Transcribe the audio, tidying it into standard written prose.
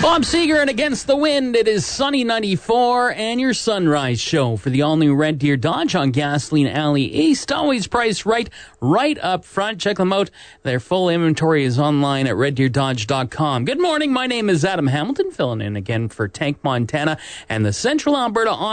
Bob Seger and Against the Wind. It is Sunny 94 and your sunrise show for the all-new Red Deer Dodge on Gasoline Alley East. Always priced right up front. Check them out. Their full inventory is online at reddeerdodge.com. Good morning. My name is Adam Hamilton, filling in again for Tank Montana and the Central Alberta